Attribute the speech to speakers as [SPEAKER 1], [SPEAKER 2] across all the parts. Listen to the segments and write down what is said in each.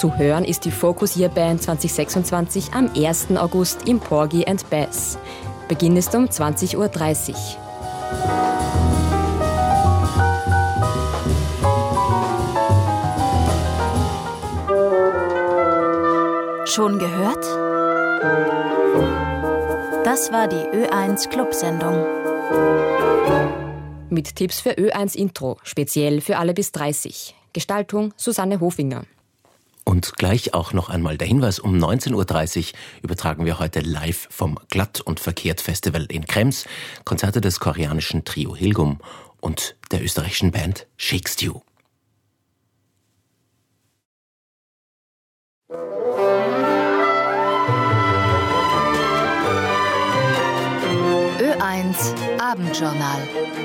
[SPEAKER 1] Zu hören ist die Focus Year Band 2026 am 1. August im Porgy and Bess. Beginn ist um 20.30 Uhr.
[SPEAKER 2] Schon gehört? Das war die Ö1 Clubsendung.
[SPEAKER 1] Mit Tipps für Ö1 Intro, speziell für alle bis 30. Gestaltung Susanne Hofinger.
[SPEAKER 3] Und gleich auch noch einmal der Hinweis, um 19.30 Uhr übertragen wir heute live vom Glatt und Verkehrt Festival in Krems Konzerte des koreanischen Trio Hilgum und der österreichischen Band Shake Stew.
[SPEAKER 2] Ö1 Abendjournal.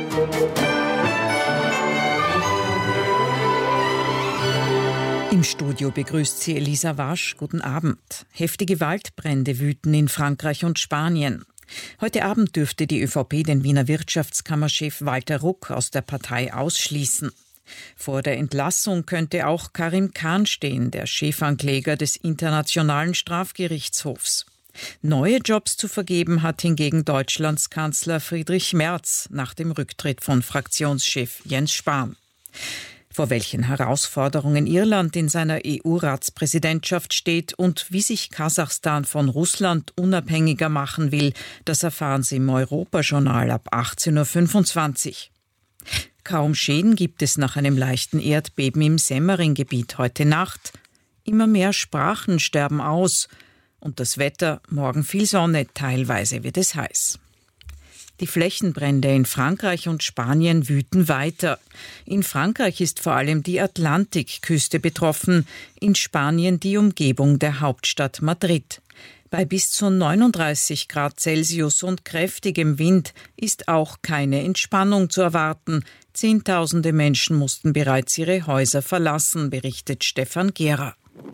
[SPEAKER 4] Im Studio begrüßt sie Elisa Wasch. Guten Abend. Heftige Waldbrände wüten in Frankreich und Spanien. Heute Abend dürfte die ÖVP den Wiener Wirtschaftskammerchef Walter Ruck aus der Partei ausschließen. Vor der Entlassung könnte auch Karim Khan stehen, der Chefankläger des Internationalen Strafgerichtshofs. Neue Jobs zu vergeben hat hingegen Deutschlands Kanzler Friedrich Merz nach dem Rücktritt von Fraktionschef Jens Spahn. Vor welchen Herausforderungen Irland in seiner EU-Ratspräsidentschaft steht und wie sich Kasachstan von Russland unabhängiger machen will, das erfahren Sie im Europajournal ab 18.25 Uhr. Kaum Schäden gibt es nach einem leichten Erdbeben im Semmering-Gebiet heute Nacht. Immer mehr Sprachen sterben aus. Und das Wetter, morgen viel Sonne, teilweise wird es heiß. Die Flächenbrände in Frankreich und Spanien wüten weiter. In Frankreich ist vor allem die Atlantikküste betroffen, in Spanien die Umgebung der Hauptstadt Madrid. Bei bis zu 39 Grad Celsius und kräftigem Wind ist auch keine Entspannung zu erwarten. Zehntausende Menschen mussten bereits ihre Häuser verlassen, berichtet Stefan Gera.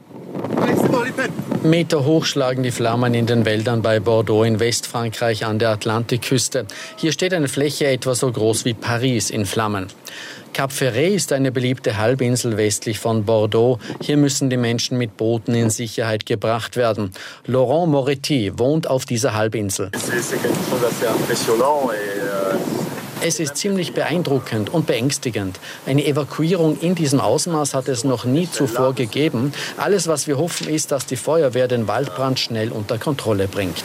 [SPEAKER 5] Meter hoch schlagen die Flammen in den Wäldern bei Bordeaux in Westfrankreich an der Atlantikküste. Hier steht eine Fläche etwa so groß wie Paris in Flammen. Cap Ferret ist eine beliebte Halbinsel westlich von Bordeaux. Hier müssen die Menschen mit Booten in Sicherheit gebracht werden. Laurent Moretti wohnt auf dieser Halbinsel. Es ist ziemlich beeindruckend und beängstigend. Eine Evakuierung in diesem Ausmaß hat es noch nie zuvor gegeben. Alles, was wir hoffen, ist, dass die Feuerwehr den Waldbrand schnell unter Kontrolle bringt.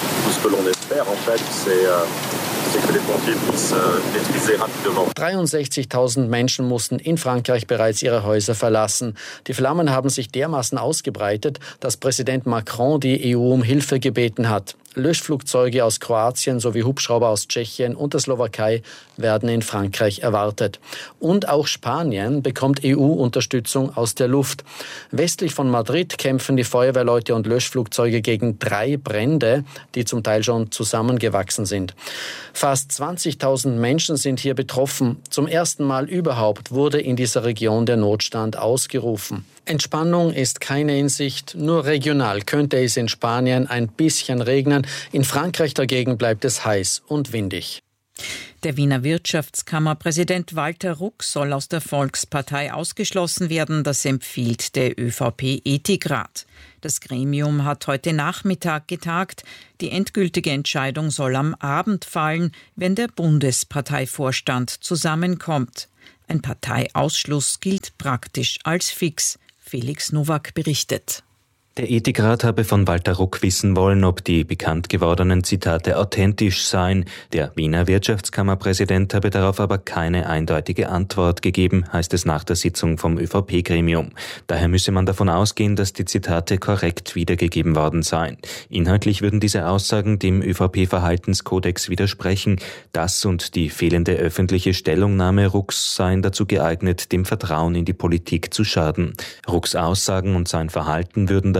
[SPEAKER 5] 63.000 Menschen mussten in Frankreich bereits ihre Häuser verlassen. Die Flammen haben sich dermaßen ausgebreitet, dass Präsident Macron die EU um Hilfe gebeten hat. Löschflugzeuge aus Kroatien sowie Hubschrauber aus Tschechien und der Slowakei werden in Frankreich erwartet. Und auch Spanien bekommt EU-Unterstützung aus der Luft. Westlich von Madrid kämpfen die Feuerwehrleute und Löschflugzeuge gegen 3 Brände, die zum Teil schon zusammengewachsen sind. Fast 20.000 Menschen sind hier betroffen. Zum ersten Mal überhaupt wurde in dieser Region der Notstand ausgerufen. Entspannung ist keine in Sicht. Nur regional könnte es in Spanien ein bisschen regnen. In Frankreich dagegen bleibt es heiß und windig.
[SPEAKER 4] Der Wiener Wirtschaftskammerpräsident Walter Ruck soll aus der Volkspartei ausgeschlossen werden. Das empfiehlt der ÖVP-Ethikrat. Das Gremium hat heute Nachmittag getagt. Die endgültige Entscheidung soll am Abend fallen, wenn der Bundesparteivorstand zusammenkommt. Ein Parteiausschluss gilt praktisch als fix. Felix Nowak berichtet.
[SPEAKER 6] Der Ethikrat habe von Walter Ruck wissen wollen, ob die bekannt gewordenen Zitate authentisch seien. Der Wiener Wirtschaftskammerpräsident habe darauf aber keine eindeutige Antwort gegeben, heißt es nach der Sitzung vom ÖVP-Gremium. Daher müsse man davon ausgehen, dass die Zitate korrekt wiedergegeben worden seien. Inhaltlich würden diese Aussagen dem ÖVP-Verhaltenskodex widersprechen. Das und die fehlende öffentliche Stellungnahme Rucks seien dazu geeignet, dem Vertrauen in die Politik zu schaden. Rucks Aussagen und sein Verhalten würden daher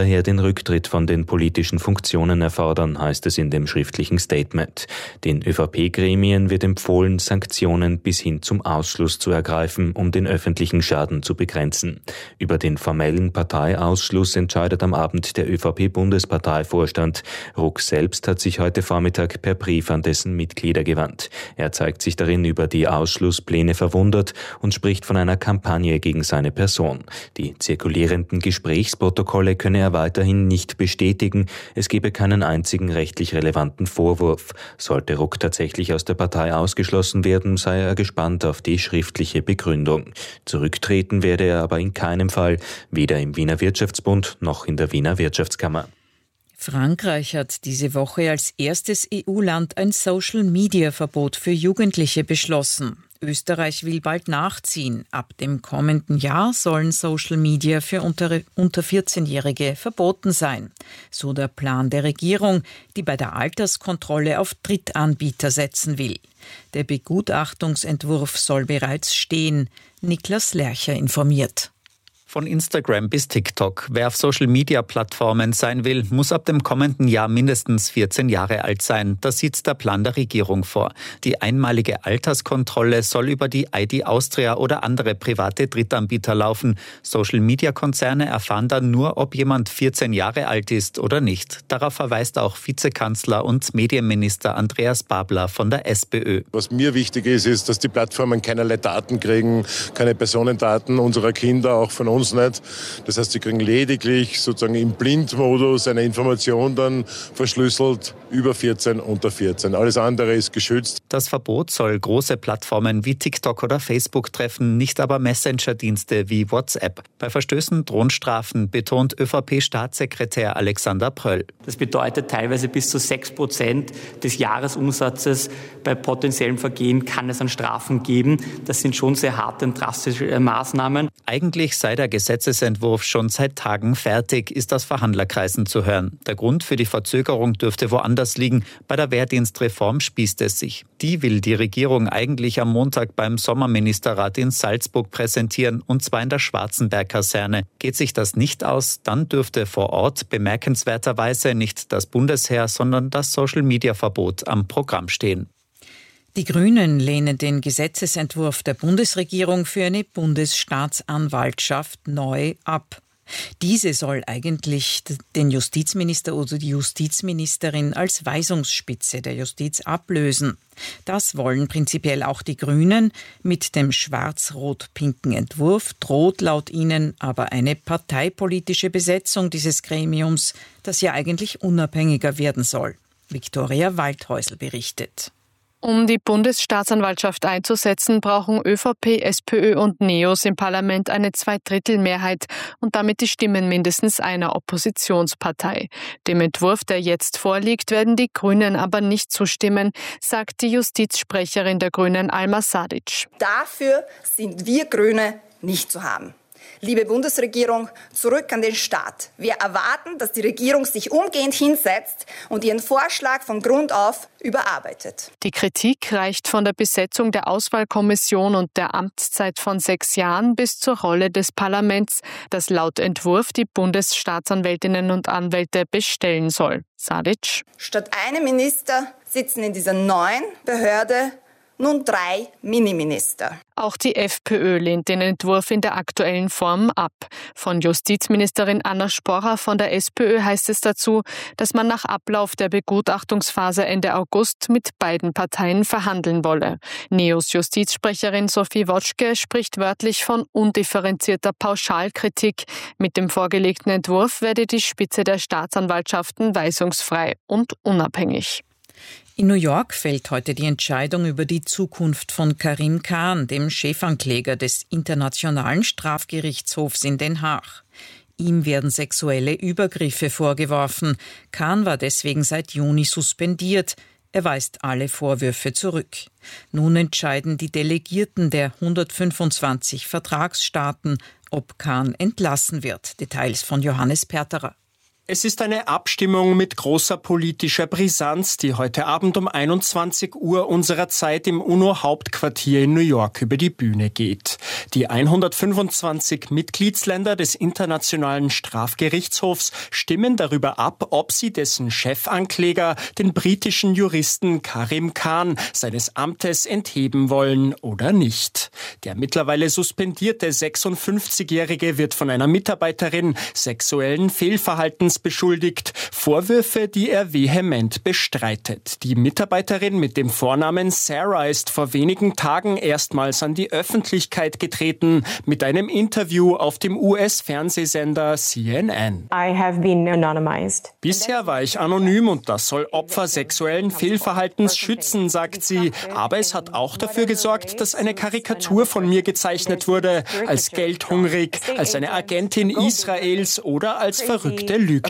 [SPEAKER 6] daher den Rücktritt von den politischen Funktionen erfordern, heißt es in dem schriftlichen Statement. Den ÖVP-Gremien wird empfohlen, Sanktionen bis hin zum Ausschluss zu ergreifen, um den öffentlichen Schaden zu begrenzen. Über den formellen Parteiausschluss entscheidet am Abend der ÖVP-Bundesparteivorstand. Ruck selbst hat sich heute Vormittag per Brief an dessen Mitglieder gewandt. Er zeigt sich darin über die Ausschlusspläne verwundert und spricht von einer Kampagne gegen seine Person. Die zirkulierenden Gesprächsprotokolle könne er weiterhin nicht bestätigen. Es gebe keinen einzigen rechtlich relevanten Vorwurf. Sollte Ruck tatsächlich aus der Partei ausgeschlossen werden, sei er gespannt auf die schriftliche Begründung. Zurücktreten werde er aber in keinem Fall, weder im Wiener Wirtschaftsbund noch in der Wiener Wirtschaftskammer.
[SPEAKER 4] Frankreich hat diese Woche als erstes EU-Land ein Social-Media-Verbot für Jugendliche beschlossen. Österreich will bald nachziehen. Ab dem kommenden Jahr sollen Social Media für unter 14-Jährige verboten sein. So der Plan der Regierung, die bei der Alterskontrolle auf Drittanbieter setzen will. Der Begutachtungsentwurf soll bereits stehen. Niklas Lercher informiert.
[SPEAKER 7] Von Instagram bis TikTok. Wer auf Social-Media-Plattformen sein will, muss ab dem kommenden Jahr mindestens 14 Jahre alt sein. Das sieht der Plan der Regierung vor. Die einmalige Alterskontrolle soll über die ID Austria oder andere private Drittanbieter laufen. Social-Media-Konzerne erfahren dann nur, ob jemand 14 Jahre alt ist oder nicht. Darauf verweist auch Vizekanzler und Medienminister Andreas Babler von der SPÖ.
[SPEAKER 8] Was mir wichtig ist, dass die Plattformen keinerlei Daten kriegen, keine Personendaten unserer Kinder, auch von uns nicht. Das heißt, sie kriegen lediglich sozusagen im Blindmodus eine Information dann verschlüsselt über 14, unter 14. Alles andere ist geschützt.
[SPEAKER 7] Das Verbot soll große Plattformen wie TikTok oder Facebook treffen, nicht aber Messenger-Dienste wie WhatsApp. Bei Verstößen drohen Strafen, betont ÖVP-Staatssekretär Alexander Pröll.
[SPEAKER 9] Das bedeutet teilweise bis zu 6% des Jahresumsatzes. Bei potenziellen Vergehen kann es an Strafen geben. Das sind schon sehr harte und drastische Maßnahmen.
[SPEAKER 7] Eigentlich sei der Gesetzesentwurf schon seit Tagen fertig, ist aus Verhandlerkreisen zu hören. Der Grund für die Verzögerung dürfte woanders liegen. Bei der Wehrdienstreform spießt es sich. Die will die Regierung eigentlich am Montag beim Sommerministerrat in Salzburg präsentieren, und zwar in der Schwarzenberg-Kaserne. Geht sich das nicht aus, dann dürfte vor Ort bemerkenswerterweise nicht das Bundesheer, sondern das Social-Media-Verbot am Programm stehen.
[SPEAKER 4] Die Grünen lehnen den Gesetzesentwurf der Bundesregierung für eine Bundesstaatsanwaltschaft neu ab. Diese soll eigentlich den Justizminister oder die Justizministerin als Weisungsspitze der Justiz ablösen. Das wollen prinzipiell auch die Grünen. Mit dem schwarz-rot-pinken Entwurf droht laut ihnen aber eine parteipolitische Besetzung dieses Gremiums, das ja eigentlich unabhängiger werden soll. Viktoria Waldhäusl berichtet.
[SPEAKER 10] Um die Bundesstaatsanwaltschaft einzusetzen, brauchen ÖVP, SPÖ und NEOS im Parlament eine Zweidrittelmehrheit und damit die Stimmen mindestens einer Oppositionspartei. Dem Entwurf, der jetzt vorliegt, werden die Grünen aber nicht zustimmen, sagt die Justizsprecherin der Grünen Alma Sadic.
[SPEAKER 11] Dafür sind wir Grüne nicht zu haben. Liebe Bundesregierung, zurück an den Staat. Wir erwarten, dass die Regierung sich umgehend hinsetzt und ihren Vorschlag von Grund auf überarbeitet.
[SPEAKER 10] Die Kritik reicht von der Besetzung der Auswahlkommission und der Amtszeit von 6 Jahren bis zur Rolle des Parlaments, das laut Entwurf die Bundesstaatsanwältinnen und Anwälte bestellen soll. Sadic.
[SPEAKER 11] Statt einem Minister sitzen in dieser neuen Behörde nun 3 Miniminister.
[SPEAKER 10] Auch die FPÖ lehnt den Entwurf in der aktuellen Form ab. Von Justizministerin Anna Sporrer von der SPÖ heißt es dazu, dass man nach Ablauf der Begutachtungsphase Ende August mit beiden Parteien verhandeln wolle. NEOS Justizsprecherin Sophie Wotschke spricht wörtlich von undifferenzierter Pauschalkritik. Mit dem vorgelegten Entwurf werde die Spitze der Staatsanwaltschaften weisungsfrei und unabhängig.
[SPEAKER 4] In New York fällt heute die Entscheidung über die Zukunft von Karim Khan, dem Chefankläger des Internationalen Strafgerichtshofs in Den Haag. Ihm werden sexuelle Übergriffe vorgeworfen. Khan war deswegen seit Juni suspendiert. Er weist alle Vorwürfe zurück. Nun entscheiden die Delegierten der 125 Vertragsstaaten, ob Khan entlassen wird. Details von Johannes Perterer.
[SPEAKER 12] Es ist eine Abstimmung mit großer politischer Brisanz, die heute Abend um 21 Uhr unserer Zeit im UNO-Hauptquartier in New York über die Bühne geht. Die 125 Mitgliedsländer des Internationalen Strafgerichtshofs stimmen darüber ab, ob sie dessen Chefankläger, den britischen Juristen Karim Khan, seines Amtes entheben wollen oder nicht. Der mittlerweile suspendierte 56-Jährige wird von einer Mitarbeiterin sexuellen Fehlverhaltens beschuldigt, Vorwürfe, die er vehement bestreitet. Die Mitarbeiterin mit dem Vornamen Sarah ist vor wenigen Tagen erstmals an die Öffentlichkeit getreten mit einem Interview auf dem US-Fernsehsender CNN. Bisher war ich anonym und das soll Opfer sexuellen Fehlverhaltens schützen, sagt sie. Aber es hat auch dafür gesorgt, dass eine Karikatur von mir gezeichnet wurde, als geldhungrig, als eine Agentin Israels oder als verrückte Lügnerin.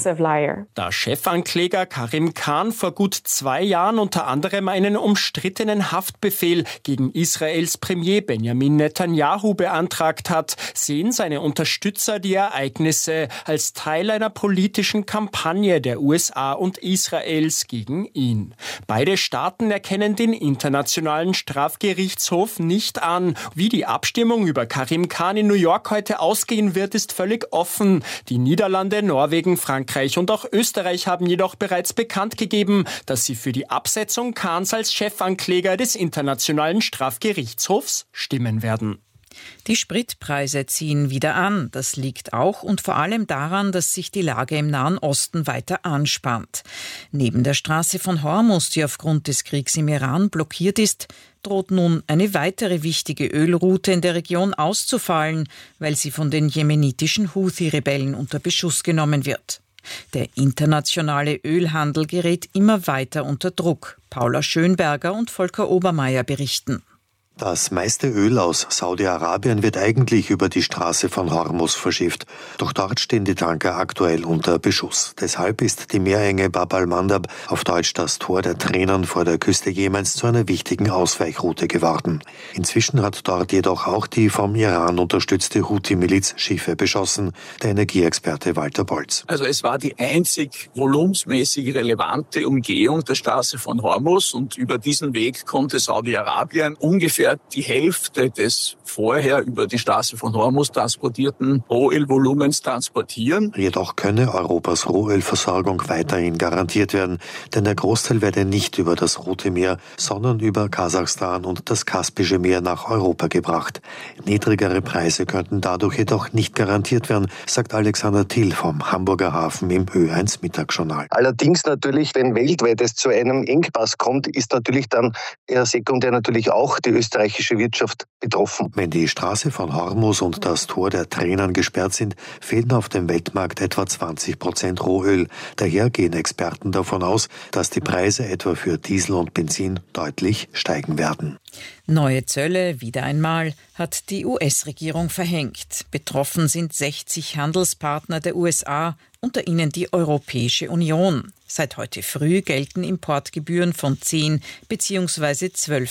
[SPEAKER 12] Da Chefankläger Karim Khan vor gut 2 Jahren unter anderem einen umstrittenen Haftbefehl gegen Israels Premier Benjamin Netanyahu beantragt hat, sehen seine Unterstützer die Ereignisse als Teil einer politischen Kampagne der USA und Israels gegen ihn. Beide Staaten erkennen den Internationalen Strafgerichtshof nicht an. Wie die Abstimmung über Karim Khan in New York heute ausgehen wird, ist völlig offen. Die Niederlande, Norwegen, Frankreich und auch Österreich haben jedoch bereits bekannt gegeben, dass sie für die Absetzung Khans als Chefankläger des Internationalen Strafgerichtshofs stimmen werden.
[SPEAKER 4] Die Spritpreise ziehen wieder an. Das liegt auch und vor allem daran, dass sich die Lage im Nahen Osten weiter anspannt. Neben der Straße von Hormuz, die aufgrund des Kriegs im Iran blockiert ist, droht nun eine weitere wichtige Ölroute in der Region auszufallen, weil sie von den jemenitischen Houthi-Rebellen unter Beschuss genommen wird. Der internationale Ölhandel gerät immer weiter unter Druck. Paula Schönberger und Volker Obermeier berichten.
[SPEAKER 13] Das meiste Öl aus Saudi-Arabien wird eigentlich über die Straße von Hormuz verschifft. Doch dort stehen die Tanker aktuell unter Beschuss. Deshalb ist die meerenge Bab al-Mandab, auf Deutsch das Tor der Tränen vor der Küste Jemens, zu einer wichtigen Ausweichroute geworden. Inzwischen hat dort jedoch auch die vom Iran unterstützte Houthi-Miliz Schiffe beschossen, der Energieexperte Walter Bolz.
[SPEAKER 14] Also es war die einzig volumensmäßig relevante Umgehung der Straße von Hormuz und über diesen Weg konnte Saudi-Arabien ungefähr die Hälfte des vorher über die Straße von Hormuz transportierten Rohölvolumens transportieren.
[SPEAKER 13] Jedoch könne Europas Rohölversorgung weiterhin garantiert werden, denn der Großteil werde nicht über das Rote Meer, sondern über Kasachstan und das Kaspische Meer nach Europa gebracht. Niedrigere Preise könnten dadurch jedoch nicht garantiert werden, sagt Alexander Thiel vom Hamburger Hafen im Ö1 Mittagsjournal.
[SPEAKER 15] Allerdings natürlich, wenn weltweit es zu einem Engpass kommt, ist natürlich dann sekundär natürlich auch die österreichische Wirtschaft betroffen.
[SPEAKER 13] Wenn die Straße von Hormuz und das Tor der Tränen gesperrt sind, fehlen auf dem Weltmarkt etwa 20% Rohöl. Daher gehen Experten davon aus, dass die Preise etwa für Diesel und Benzin deutlich steigen werden.
[SPEAKER 4] Neue Zölle, wieder einmal, hat die US-Regierung verhängt. Betroffen sind 60 Handelspartner der USA, unter ihnen die Europäische Union. Seit heute früh gelten Importgebühren von 10 bzw.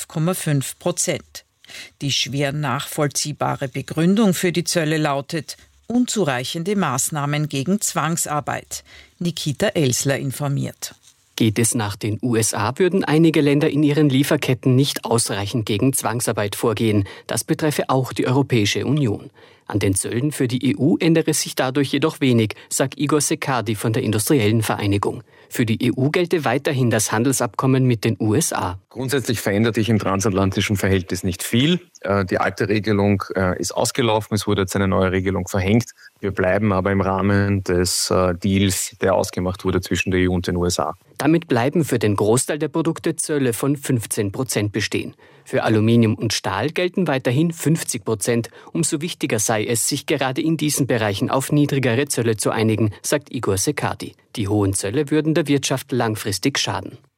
[SPEAKER 4] 12,5%. Die schwer nachvollziehbare Begründung für die Zölle lautet: unzureichende Maßnahmen gegen Zwangsarbeit. Nikita Elsler informiert.
[SPEAKER 16] Geht es nach den USA, würden einige Länder in ihren Lieferketten nicht ausreichend gegen Zwangsarbeit vorgehen. Das betreffe auch die Europäische Union. An den Zöllen für die EU ändere sich dadurch jedoch wenig, sagt Igor Sekardi von der Industriellen Vereinigung. Für die EU gelte weiterhin das Handelsabkommen mit den USA.
[SPEAKER 17] Grundsätzlich verändert sich im transatlantischen Verhältnis nicht viel. Die alte Regelung ist ausgelaufen, es wurde jetzt eine neue Regelung verhängt. Wir bleiben aber im Rahmen des Deals, der ausgemacht wurde zwischen der EU und den USA.
[SPEAKER 16] Damit bleiben für den Großteil der Produkte Zölle von 15% bestehen. Für Aluminium und Stahl gelten weiterhin 50%. Umso wichtiger sei es, sich gerade in diesen Bereichen auf niedrigere Zölle zu einigen, sagt Igor Sekardi. Die hohen Zölle würden der Wirtschaft langfristig schaden.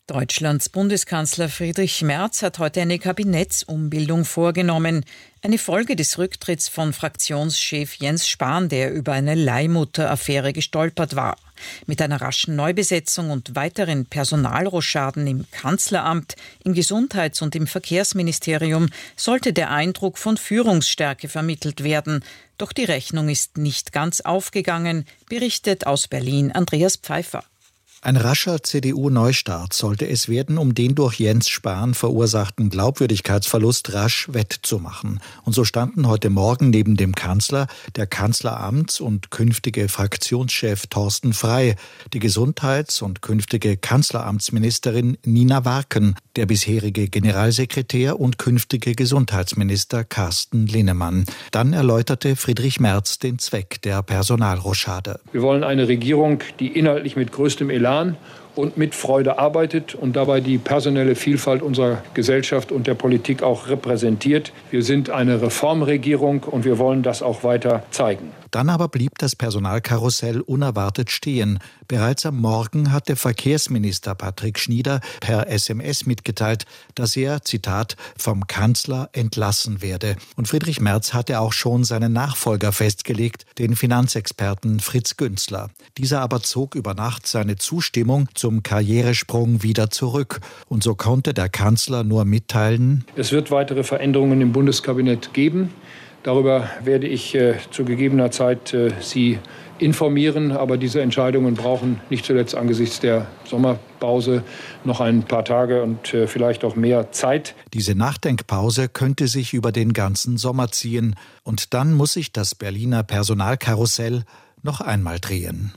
[SPEAKER 4] Deutschlands Bundeskanzler Friedrich Merz hat heute eine Kabinettsumbildung vorgenommen. Eine Folge des Rücktritts von Fraktionschef Jens Spahn, der über eine Leihmutter-Affäre gestolpert war. Mit einer raschen Neubesetzung und weiteren Personalrochaden im Kanzleramt, im Gesundheits- und im Verkehrsministerium sollte der Eindruck von Führungsstärke vermittelt werden. Doch die Rechnung ist nicht ganz aufgegangen, berichtet aus Berlin Andreas Pfeiffer.
[SPEAKER 18] Ein rascher CDU-Neustart sollte es werden, um den durch Jens Spahn verursachten Glaubwürdigkeitsverlust rasch wettzumachen. Und so standen heute Morgen neben dem Kanzler der Kanzleramts- und künftige Fraktionschef Thorsten Frey, die Gesundheits- und künftige Kanzleramtsministerin Nina Warken, der bisherige Generalsekretär und künftige Gesundheitsminister Carsten Linnemann. Dann erläuterte Friedrich Merz den Zweck der Personalrochade.
[SPEAKER 19] Wir wollen eine Regierung, die inhaltlich mit größtem Elan und mit Freude arbeitet und dabei die personelle Vielfalt unserer Gesellschaft und der Politik auch repräsentiert. Wir sind eine Reformregierung und wir wollen das auch weiter zeigen.
[SPEAKER 18] Dann aber blieb das Personalkarussell unerwartet stehen. Bereits am Morgen hatte Verkehrsminister Patrick Schnieder per SMS mitgeteilt, dass er, Zitat, vom Kanzler entlassen werde. Und Friedrich Merz hatte auch schon seinen Nachfolger festgelegt, den Finanzexperten Fritz Günzler. Dieser aber zog über Nacht seine Zustimmung zum Karrieresprung wieder zurück. Und so konnte der Kanzler nur mitteilen:
[SPEAKER 19] Es wird weitere Veränderungen im Bundeskabinett geben. Darüber werde ich zu gegebener Zeit Sie informieren. Aber diese Entscheidungen brauchen nicht zuletzt angesichts der Sommerpause noch ein paar Tage und vielleicht auch mehr Zeit.
[SPEAKER 18] Diese Nachdenkpause könnte sich über den ganzen Sommer ziehen. Und dann muss sich das Berliner Personalkarussell noch einmal drehen.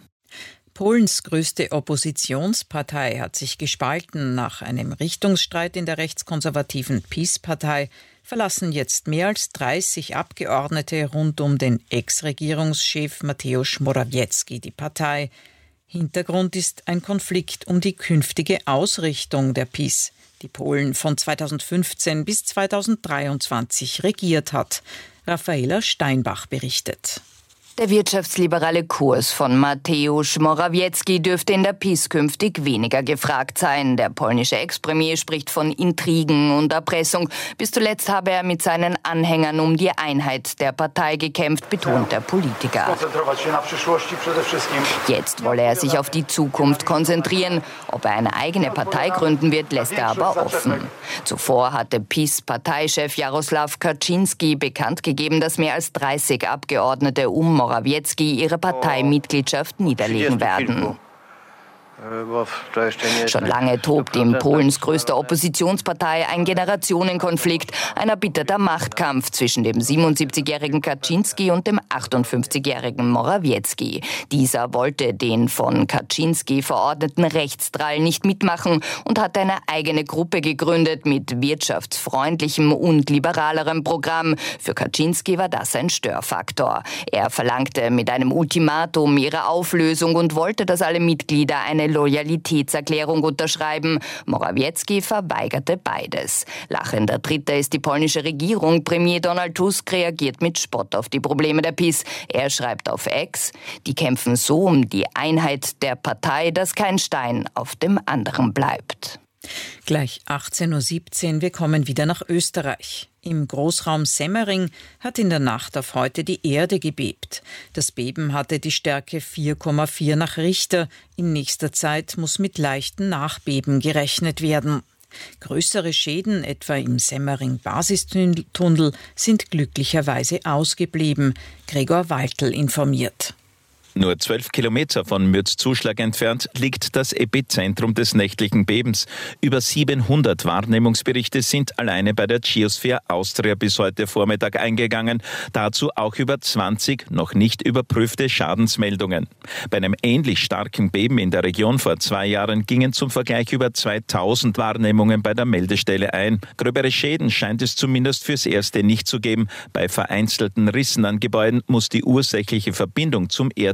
[SPEAKER 4] Polens größte Oppositionspartei hat sich gespalten. Nach einem Richtungsstreit in der rechtskonservativen PiS-Partei verlassen jetzt mehr als 30 Abgeordnete rund um den Ex-Regierungschef Mateusz Morawiecki die Partei. Hintergrund ist ein Konflikt um die künftige Ausrichtung der PiS, die Polen von 2015 bis 2023 regiert hat. Raffaela Steinbach berichtet.
[SPEAKER 20] Der wirtschaftsliberale Kurs von Mateusz Morawiecki dürfte in der PiS künftig weniger gefragt sein. Der polnische Ex-Premier spricht von Intrigen und Erpressung. Bis zuletzt habe er mit seinen Anhängern um die Einheit der Partei gekämpft, betont der Politiker. Jetzt wolle er sich auf die Zukunft konzentrieren. Ob er eine eigene Partei gründen wird, lässt er aber offen. Zuvor hatte PiS-Parteichef Jarosław Kaczyński bekannt gegeben, dass mehr als 30 Abgeordnete um Morawiecki ihre Parteimitgliedschaft niederlegen werden. Schon lange tobt in Polens größter Oppositionspartei ein Generationenkonflikt, ein erbitterter Machtkampf zwischen dem 77-jährigen Kaczyński und dem 58-jährigen Morawiecki. Dieser wollte den von Kaczyński verordneten Rechtsdrall nicht mitmachen und hat eine eigene Gruppe gegründet mit wirtschaftsfreundlichem und liberalerem Programm. Für Kaczyński war das ein Störfaktor. Er verlangte mit einem Ultimatum ihre Auflösung und wollte, dass alle Mitglieder eine Loyalitätserklärung unterschreiben. Morawiecki verweigerte beides. Lachender Dritter ist die polnische Regierung. Premier Donald Tusk reagiert mit Spott auf die Probleme der PiS. Er schreibt auf X: Die kämpfen so um die Einheit der Partei, dass kein Stein auf dem anderen bleibt.
[SPEAKER 4] Gleich 18.17 Uhr, wir kommen wieder nach Österreich. Im Großraum Semmering hat in der Nacht auf heute die Erde gebebt. Das Beben hatte die Stärke 4,4 nach Richter. In nächster Zeit muss mit leichten Nachbeben gerechnet werden. Größere Schäden, etwa im Semmering-Basistunnel, sind glücklicherweise ausgeblieben. Gregor Waltl informiert.
[SPEAKER 21] Nur 12 Kilometer von Mürzzuschlag entfernt liegt das Epizentrum des nächtlichen Bebens. Über 700 Wahrnehmungsberichte sind alleine bei der Geosphere Austria bis heute Vormittag eingegangen. Dazu auch über 20 noch nicht überprüfte Schadensmeldungen. Bei einem ähnlich starken Beben in der Region vor 2 Jahren gingen zum Vergleich über 2000 Wahrnehmungen bei der Meldestelle ein. Gröbere Schäden scheint es zumindest fürs Erste nicht zu geben. Bei vereinzelten Rissen an Gebäuden muss die ursächliche Verbindung zum Erdbeben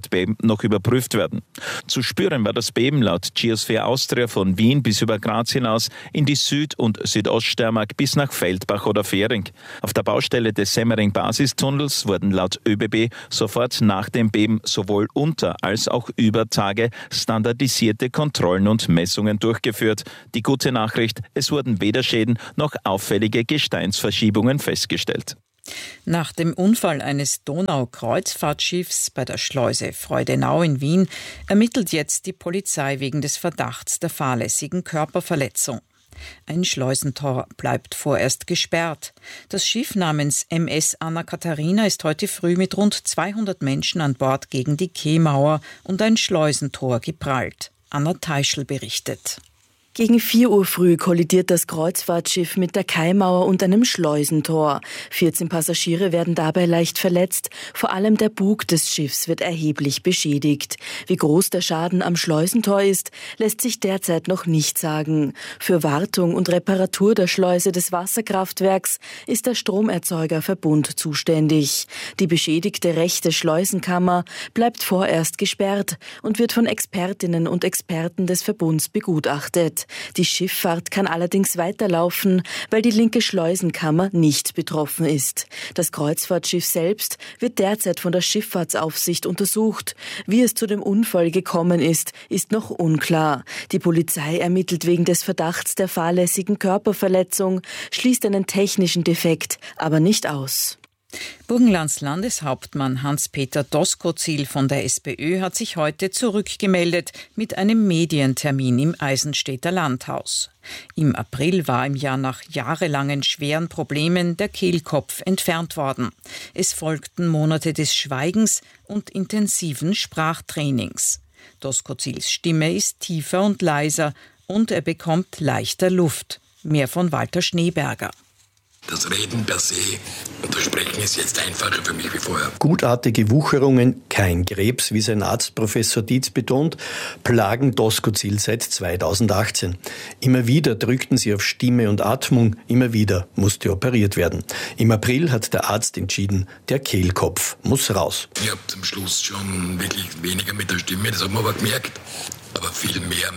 [SPEAKER 21] Erdbeben noch überprüft werden. Zu spüren war das Beben laut Geosphere Austria von Wien bis über Graz hinaus in die Süd- und Südoststeiermark bis nach Feldbach oder Fähring. Auf der Baustelle des Semmering-Basistunnels wurden laut ÖBB sofort nach dem Beben sowohl unter als auch über Tage standardisierte Kontrollen und Messungen durchgeführt. Die gute Nachricht, es wurden weder Schäden noch auffällige Gesteinsverschiebungen festgestellt.
[SPEAKER 4] Nach dem Unfall eines Donau-Kreuzfahrtschiffs bei der Schleuse Freudenau in Wien ermittelt jetzt die Polizei wegen des Verdachts der fahrlässigen Körperverletzung. Ein Schleusentor bleibt vorerst gesperrt. Das Schiff namens MS Anna Katharina ist heute früh mit rund 200 Menschen an Bord gegen die Quaymauer und ein Schleusentor geprallt. Anna Teischl berichtet.
[SPEAKER 1] Gegen 4 Uhr früh kollidiert das Kreuzfahrtschiff mit der Quaymauer und einem Schleusentor. 14 Passagiere werden dabei leicht verletzt. Vor allem der Bug des Schiffs wird erheblich beschädigt. Wie groß der Schaden am Schleusentor ist, lässt sich derzeit noch nicht sagen. Für Wartung und Reparatur der Schleuse des Wasserkraftwerks ist der Stromerzeugerverbund zuständig. Die beschädigte rechte Schleusenkammer bleibt vorerst gesperrt und wird von Expertinnen und Experten des Verbunds begutachtet. Die Schifffahrt kann allerdings weiterlaufen, weil die linke Schleusenkammer nicht betroffen ist. Das Kreuzfahrtschiff selbst wird derzeit von der Schifffahrtsaufsicht untersucht. Wie es zu dem Unfall gekommen ist, ist noch unklar. Die Polizei ermittelt wegen des Verdachts der fahrlässigen Körperverletzung, schließt einen technischen Defekt aber nicht aus.
[SPEAKER 4] Burgenlands Landeshauptmann Hans-Peter Doskozil von der SPÖ hat sich heute zurückgemeldet mit einem Medientermin im Eisenstädter Landhaus. Im April war im Jahr nach jahrelangen schweren Problemen der Kehlkopf entfernt worden. Es folgten Monate des Schweigens und intensiven Sprachtrainings. Doskozils Stimme ist tiefer und leiser und er bekommt leichter Luft. Mehr von Walter Schneeberger.
[SPEAKER 22] Das Reden per se und das Sprechen ist jetzt einfacher für mich wie vorher.
[SPEAKER 23] Gutartige Wucherungen, kein Krebs, wie sein Arzt Professor Dietz betont, plagen Doskozil seit 2018. Immer wieder drückten sie auf Stimme und Atmung, immer wieder musste operiert werden. Im April hat der Arzt entschieden, der Kehlkopf muss raus.
[SPEAKER 22] Ich habe zum Schluss schon wirklich weniger mit der Stimme, das hat man aber gemerkt, aber viel mehr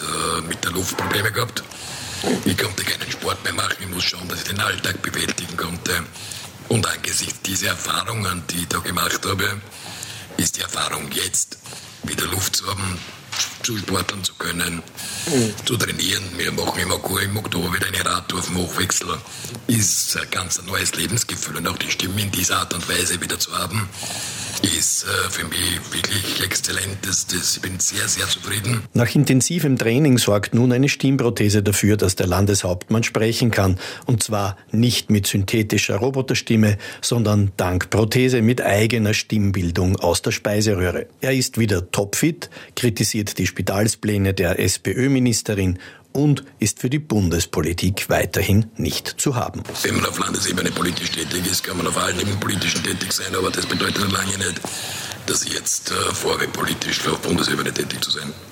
[SPEAKER 22] mit der Luft Probleme gehabt. Ich konnte keinen Sport mehr machen, ich muss schauen, dass ich den Alltag bewältigen konnte. Und angesichts dieser Erfahrungen, die ich da gemacht habe, ist die Erfahrung jetzt, wieder Luft zu haben, zu sporteln zu können, zu trainieren. Wir machen im Oktober wieder eine Radtour auf dem Hochwechsel. Ist ein ganz neues Lebensgefühl und auch die Stimme in dieser Art und Weise wieder zu haben, ist für mich wirklich exzellent. Ich bin sehr, sehr zufrieden.
[SPEAKER 23] Nach intensivem Training sorgt nun eine Stimmprothese dafür, dass der Landeshauptmann sprechen kann. Und zwar nicht mit synthetischer Roboterstimme, sondern dank Prothese mit eigener Stimmbildung aus der Speiseröhre. Er ist wieder topfit, kritisiert die Spitalspläne der SPÖ-Ministerin und ist für die Bundespolitik weiterhin nicht zu haben.
[SPEAKER 22] Wenn man auf Landesebene politisch tätig ist, kann man auf allen Ebenen politisch tätig sein, aber das bedeutet lange nicht, dass ich jetzt vorhabe, politisch auf Bundesebene tätig zu sein.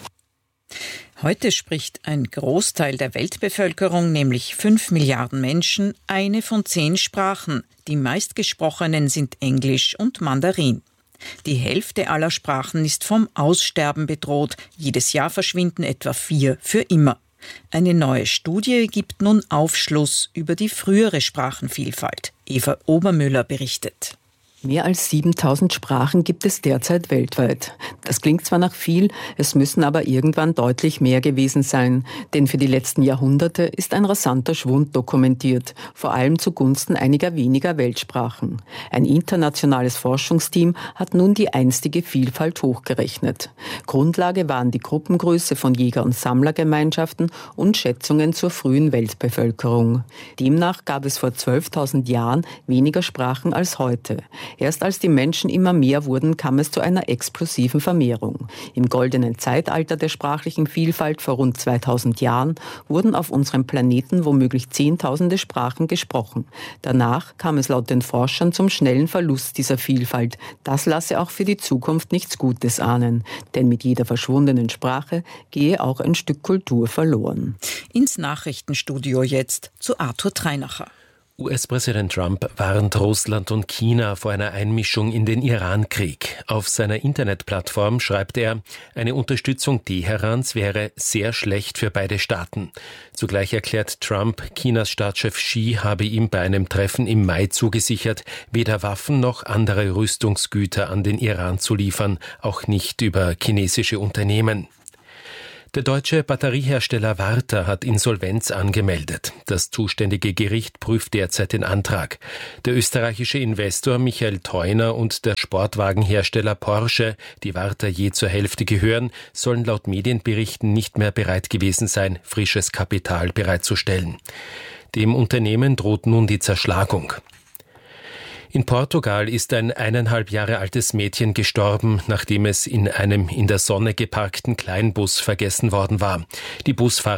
[SPEAKER 4] Heute spricht ein Großteil der Weltbevölkerung, nämlich 5 Milliarden Menschen, eine von 10 Sprachen. Die meistgesprochenen sind Englisch und Mandarin. Die Hälfte aller Sprachen ist vom Aussterben bedroht. Jedes Jahr verschwinden etwa 4 für immer. Eine neue Studie gibt nun Aufschluss über die frühere Sprachenvielfalt. Eva Obermüller berichtet.
[SPEAKER 24] Mehr als 7000 Sprachen gibt es derzeit weltweit. Das klingt zwar nach viel, es müssen aber irgendwann deutlich mehr gewesen sein. Denn für die letzten Jahrhunderte ist ein rasanter Schwund dokumentiert, vor allem zugunsten einiger weniger Weltsprachen. Ein internationales Forschungsteam hat nun die einstige Vielfalt hochgerechnet. Grundlage waren die Gruppengröße von Jäger- und Sammlergemeinschaften und Schätzungen zur frühen Weltbevölkerung. Demnach gab es vor 12.000 Jahren weniger Sprachen als heute. Erst als die Menschen immer mehr wurden, kam es zu einer explosiven Vermehrung. Im goldenen Zeitalter der sprachlichen Vielfalt vor rund 2000 Jahren wurden auf unserem Planeten womöglich Zehntausende Sprachen gesprochen. Danach kam es laut den Forschern zum schnellen Verlust dieser Vielfalt. Das lasse auch für die Zukunft nichts Gutes ahnen. Denn mit jeder verschwundenen Sprache gehe auch ein Stück Kultur verloren.
[SPEAKER 4] Ins Nachrichtenstudio jetzt zu Arthur Treinacher.
[SPEAKER 2] US-Präsident Trump warnt Russland und China vor einer Einmischung in den Iran-Krieg. Auf seiner Internetplattform schreibt er, eine Unterstützung Teherans wäre sehr schlecht für beide Staaten. Zugleich erklärt Trump, Chinas Staatschef Xi habe ihm bei einem Treffen im Mai zugesichert, weder Waffen noch andere Rüstungsgüter an den Iran zu liefern, auch nicht über chinesische Unternehmen. Der deutsche Batteriehersteller Varta hat Insolvenz angemeldet. Das zuständige Gericht prüft derzeit den Antrag. Der österreichische Investor Michael Theuner und der Sportwagenhersteller Porsche, die Varta je zur Hälfte gehören, sollen laut Medienberichten nicht mehr bereit gewesen sein, frisches Kapital bereitzustellen. Dem Unternehmen droht nun die Zerschlagung. In Portugal ist ein 1,5 Jahre altes Mädchen gestorben, nachdem es in einem in der Sonne geparkten Kleinbus vergessen worden war. Die Busfahrer